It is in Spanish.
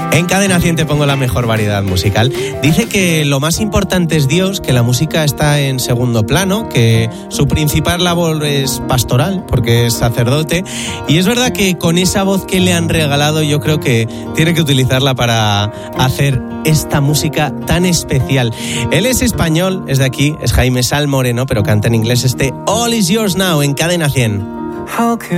En Cadena 100 te pongo la mejor variedad musical. Dice que lo más importante es Dios, que la música está en segundo plano, que su principal labor es pastoral, porque es sacerdote. Y es verdad que con esa voz que le han regalado, yo creo que tiene que utilizarla para hacer esta música tan especial. Él es español, es de aquí, es Jaime Sal Moreno, pero canta en inglés All Is Yours Now en Cadena 100.